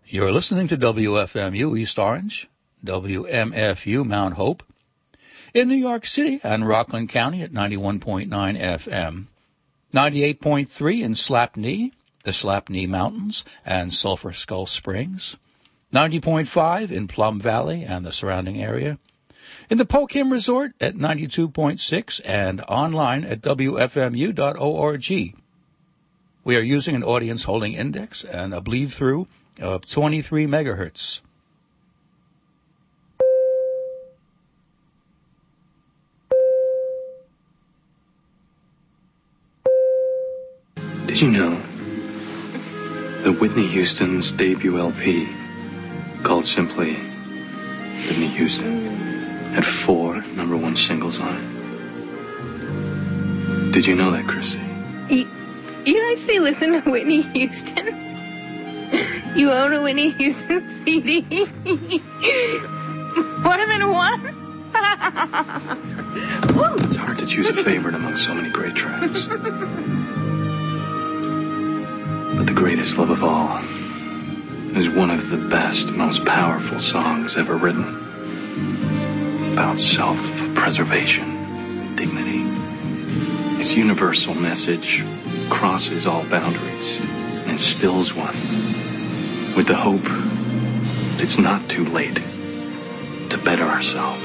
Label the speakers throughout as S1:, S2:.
S1: You're listening to WFMU East Orange, WMFU Mount Hope, in New York City and Rockland County at 91.9 FM, 98.3 in Slapney, the Slapney Mountains, and Sulphur Skull Springs, 90.5 in Plum Valley and the surrounding area, in the Pokim Resort at 92.6 and online at WFMU.org. We are using an audience holding index and a bleed-through of 23 megahertz.
S2: Did you know that Whitney Houston's debut LP, called simply Whitney Houston, had 4 #1 singles on it? Did you know that, Chrissy?
S3: You actually listen to Whitney Houston? You own a Whitney Houston CD? More than one?
S2: It's hard to choose a favorite among so many great tracks. But the greatest love of all is one of the best, most powerful songs ever written. About self-preservation, dignity. Its universal message crosses all boundaries and instills one with the hope that it's not too late to better ourselves.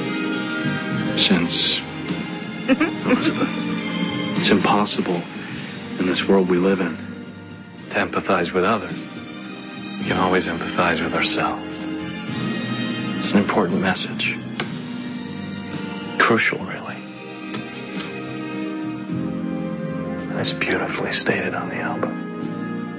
S2: Since, Elizabeth, it's impossible in this world we live in to empathize with others. We can always empathize with ourselves. It's an important message. Crucial, really. And it's beautifully stated on the album.